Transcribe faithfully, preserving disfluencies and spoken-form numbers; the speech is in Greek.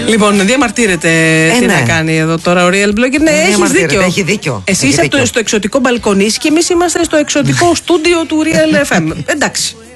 Λοιπόν, διαμαρτύρεται. Ε, τι ναι. να κάνει εδώ τώρα ο Real Blogger. Ναι, έχει δίκιο. Έχει δίκιο. Εσύ είσαι στο εξωτικό μπαλκονί και εμείς είμαστε στο εξωτικό στούντιο του Real εφ εμ. Εντάξει.